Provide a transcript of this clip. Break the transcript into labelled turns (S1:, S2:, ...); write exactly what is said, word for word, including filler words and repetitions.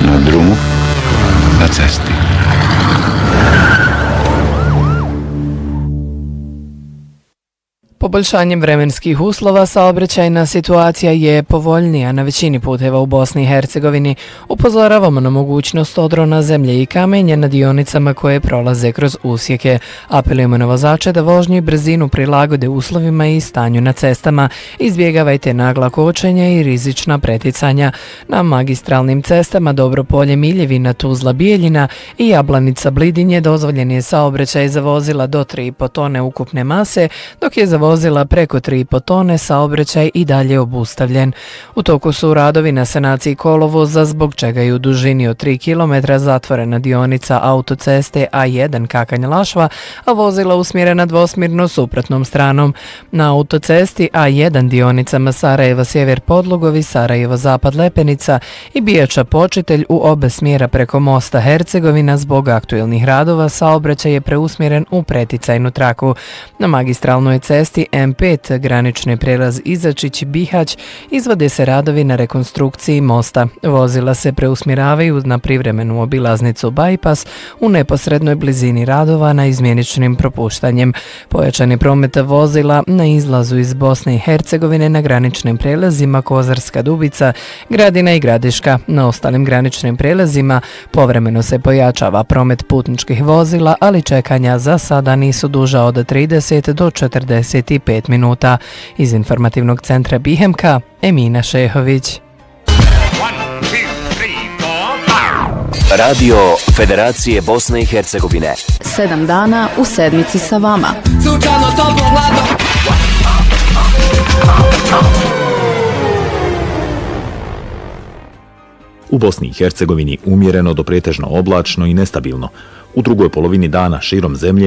S1: Na drumu, na cesti.
S2: Poboljšanjem vremenskih uslova saobraćajna situacija je povoljnija na većini puteva u Bosni i Hercegovini. Upozoravamo na mogućnost odrona zemlje i kamenja na dionicama koje prolaze kroz usjeke. Apelujemo na vozače da vožnju i brzinu prilagode uslovima i stanju na cestama. Izbjegavajte nagla kočenja i rizična preticanja. Na magistralnim cestama Dobropolje Miljevina, Tuzla Bijeljina i Jablanica Blidinje dozvoljen je saobraćaj za vozila do tri i po tone ukupne mase, dok je za vozila preko tri i po tone saobraćaj i dalje obustavljen. U toku su radovi na sanaciji kolovoza, zbog čega je u dužini od tri kilometra zatvorena dionica autoceste A jedan Kakanj-Lašva, a vozila usmjerena dvosmjerno suprotnom stranom. Na autocesti A jedan dionicama Sarajevo-Sjever Podlugovi, Sarajevo-Zapad Lepenica i Bijača Počitelj u oba smjera preko mosta Hercegovina zbog aktuelnih radova saobraćaj je preusmjeren u preticajnu traku. Na magistralnoj cesti M pet granični prijelaz Izačić-Bihać izvode se radovi na rekonstrukciji mosta. Vozila se preusmjeravaju na privremenu obilaznicu Bypass u neposrednoj blizini radova na izmjeničnim propuštanjem. Pojačan je promet vozila na izlazu iz Bosne i Hercegovine na graničnim prijelazima Kozarska Dubica, Gradina i Gradiška. Na ostalim graničnim prijelazima povremeno se pojačava promet putničkih vozila, ali čekanja za sada nisu duža od trideset do četrdeset pet minuta. Iz informativnog centra Bihemka, Emina Šehović.
S3: Radio Federacije Bosne i Hercegovine.
S4: Sedam dana u sedmici sa vama.
S5: U Bosni i Hercegovini umjereno do pretežno oblačno i nestabilno. U drugoj polovini dana širom zemlje